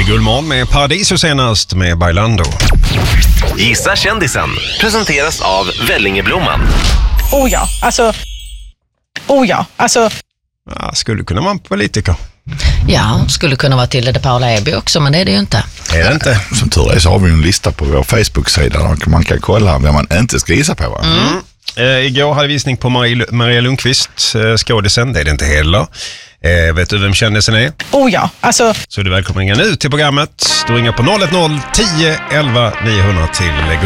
Gullmorgon med Paradiso senast med Bailando. Gissa kändisen presenteras av Vellingeblomman. Ja, skulle kunna vara en politiker. Ja, skulle kunna vara Tilde de Paula Eby också, men det är det ju inte. Är det inte? Som tur är så har vi en lista på vår Facebook-sida där man kan kolla vem man inte ska gissa på. Igår hade visning på Maria Lundqvist, skådisen. Det är det inte heller. Vet du vem kändisen är? Så är du välkommen ringa nu till programmet. Du ringer på 010 11 900 till